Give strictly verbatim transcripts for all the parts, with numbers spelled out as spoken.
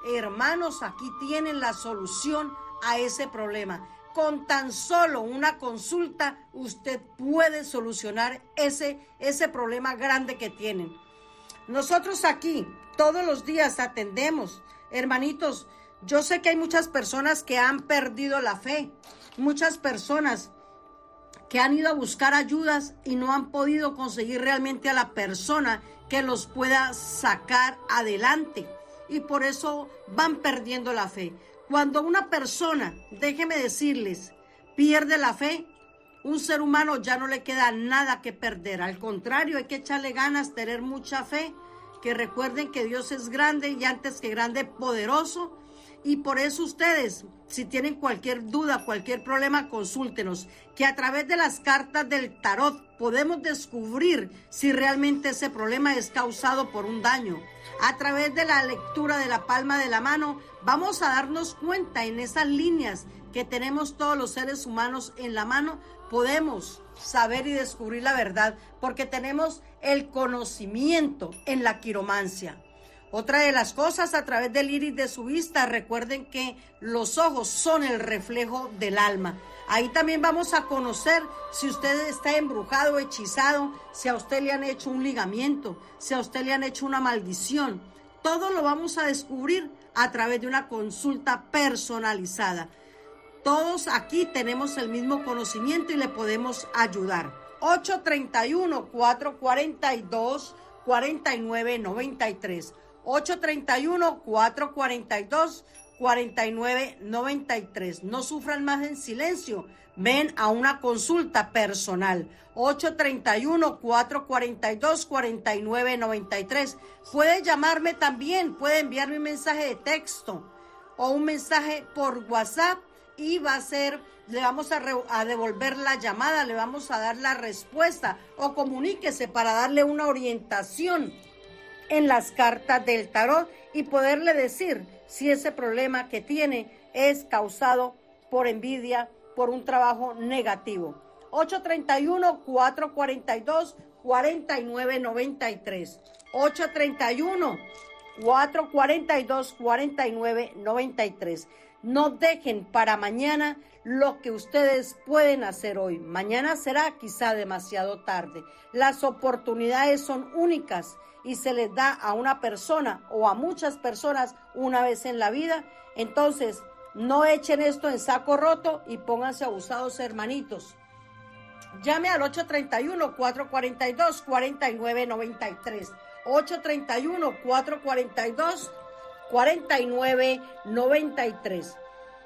hermanos, aquí tienen la solución a ese problema. Con tan solo una consulta, usted puede solucionar ese, ese problema grande que tienen. Nosotros aquí todos los días atendemos. Hermanitos, yo sé que hay muchas personas que han perdido la fe, muchas personas que han ido a buscar ayudas y no han podido conseguir realmente a la persona que los pueda sacar adelante. Y por eso van perdiendo la fe. Cuando una persona, déjeme decirles, pierde la fe, un ser humano ya no le queda nada que perder. Al contrario, hay que echarle ganas, tener mucha fe, que recuerden que Dios es grande y antes que grande, poderoso. Y por eso ustedes, si tienen cualquier duda, cualquier problema, consúltenos, que a través de las cartas del tarot podemos descubrir si realmente ese problema es causado por un daño. A través de la lectura de la palma de la mano, vamos a darnos cuenta en esas líneas que tenemos todos los seres humanos en la mano, podemos saber y descubrir la verdad, porque tenemos el conocimiento en la quiromancia. Otra de las cosas, a través del iris de su vista, recuerden que los ojos son el reflejo del alma. Ahí también vamos a conocer si usted está embrujado o hechizado, si a usted le han hecho un ligamiento, si a usted le han hecho una maldición. Todo lo vamos a descubrir a través de una consulta personalizada. Todos aquí tenemos el mismo conocimiento y le podemos ayudar. ocho tres uno, cuatro cuatro dos, cuatro nueve nueve tres. ocho tres uno, cuatro cuatro dos, cuatro nueve nueve tres. No sufran más en silencio. Ven a una consulta personal. ocho tres uno, cuatro cuatro dos, cuatro nueve nueve tres. Puede llamarme también, puede enviarme un mensaje de texto o un mensaje por WhatsApp y va a ser, le vamos a, re, a devolver la llamada, le vamos a dar la respuesta, o comuníquese para darle una orientación en las cartas del tarot y poderle decir si ese problema que tiene es causado por envidia, por un trabajo negativo. ocho tres uno, cuatro cuatro dos, cuatro nueve nueve tres. ocho tres uno, cuatro cuatro dos, cuatro nueve nueve tres. No dejen para mañana lo que ustedes pueden hacer hoy. Mañana será quizá demasiado tarde. Las oportunidades son únicas y se les da a una persona o a muchas personas una vez en la vida. Entonces, no echen esto en saco roto y pónganse abusados, hermanitos. Llame al ocho tres uno, cuatro cuatro dos, cuatro nueve nueve tres. ocho tres uno, cuatro cuatro dos, cuatro nueve nueve tres.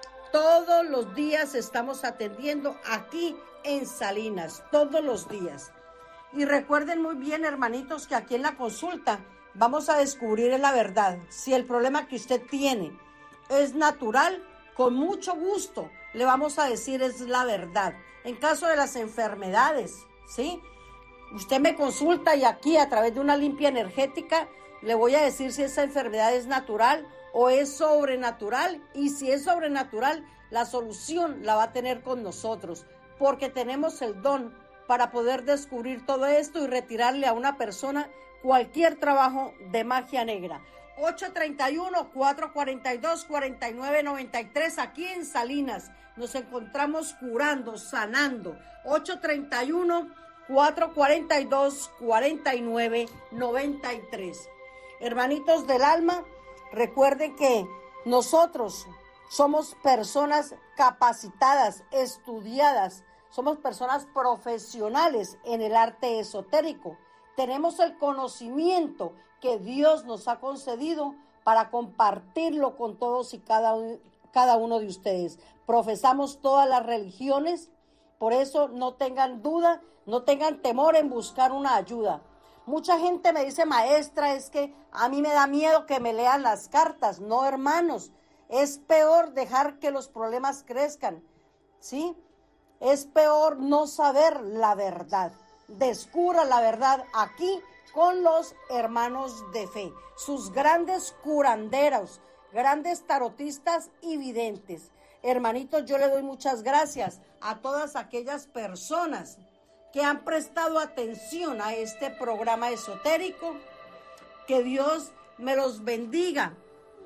Todos los días estamos atendiendo aquí en Salinas, todos los días. Y recuerden muy bien, hermanitos, que aquí en la consulta vamos a descubrir la verdad. Si el problema que usted tiene es natural, con mucho gusto le vamos a decir es la verdad. En caso de las enfermedades, ¿sí? Usted me consulta y aquí a través de una limpia energética le voy a decir si esa enfermedad es natural o es sobrenatural, y si es sobrenatural, la solución la va a tener con nosotros, porque tenemos el don para poder descubrir todo esto y retirarle a una persona cualquier trabajo de magia negra. ocho tres uno, cuatro cuatro dos, cuatro nueve nueve tres, aquí en Salinas. Nos encontramos curando, sanando. ocho tres uno, cuatro cuatro dos, cuatro nueve nueve tres. Hermanitos del alma, recuerden que nosotros somos personas capacitadas, estudiadas, somos personas profesionales en el arte esotérico. Tenemos el conocimiento que Dios nos ha concedido para compartirlo con todos y cada, cada uno de ustedes. Profesamos todas las religiones, por eso no tengan duda, no tengan temor en buscar una ayuda. Mucha gente me dice, maestra, es que a mí me da miedo que me lean las cartas. No, hermanos, es peor dejar que los problemas crezcan, ¿sí? Es peor no saber la verdad. Descubra la verdad aquí con los hermanos de fe, sus grandes curanderos, grandes tarotistas y videntes. Hermanitos, yo le doy muchas gracias a todas aquellas personas que han prestado atención a este programa esotérico. Que Dios me los bendiga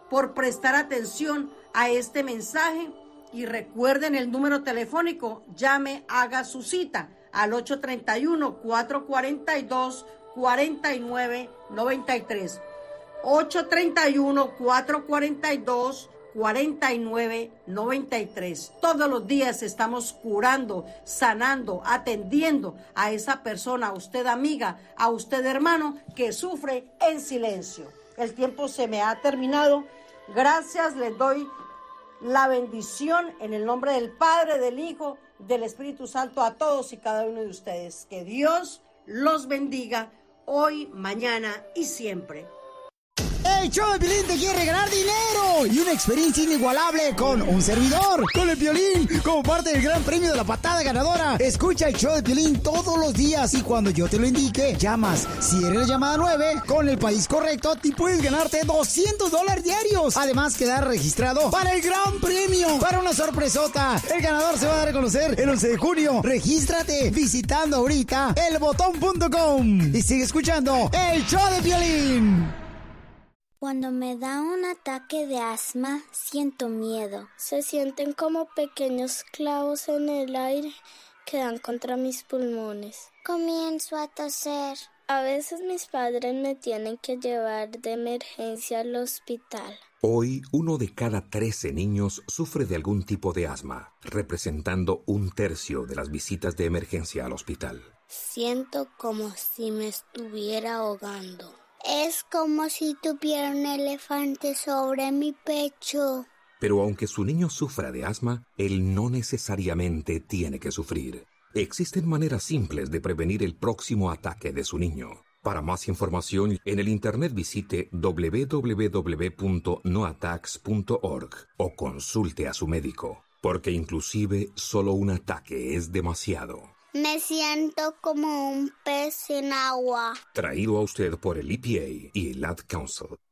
por prestar atención a este mensaje. Y recuerden el número telefónico, llame, haga su cita al ocho tres uno, cuatro cuatro dos, cuatro nueve nueve tres. ocho tres uno, cuatro cuatro dos, cuatro nueve nueve tres. Todos los días estamos curando, sanando, atendiendo a esa persona, a usted amiga, a usted hermano que sufre en silencio. El tiempo se me ha terminado. Gracias, les doy la bendición en el nombre del Padre, del Hijo, del Espíritu Santo a todos y cada uno de ustedes. Que Dios los bendiga hoy, mañana y siempre. El show de Piolín te quiere regalar dinero y una experiencia inigualable con un servidor, con el Piolín, como parte del gran premio de la patada ganadora. Escucha el show de Piolín todos los días y cuando yo te lo indique, llamas. Si eres la llamada nueve, con el país correcto, te puedes ganarte doscientos dólares diarios. Además, quedar registrado para el gran premio, para una sorpresota. El ganador se va a dar a conocer el once de junio. Regístrate visitando ahorita el botón punto com y sigue escuchando el show de Piolín. Cuando me da un ataque de asma, siento miedo. Se sienten como pequeños clavos en el aire que dan contra mis pulmones. Comienzo a toser. A veces mis padres me tienen que llevar de emergencia al hospital. Hoy, uno de cada trece niños sufre de algún tipo de asma, representando un tercio de las visitas de emergencia al hospital. Siento como si me estuviera ahogando. Es como si tuviera un elefante sobre mi pecho. Pero aunque su niño sufra de asma, él no necesariamente tiene que sufrir. Existen maneras simples de prevenir el próximo ataque de su niño. Para más información, en el internet visite doble u doble u doble u punto no attacks punto org o consulte a su médico, porque inclusive solo un ataque es demasiado. Me siento como un pez en agua. Traído a usted por el E P A y el Ad Council.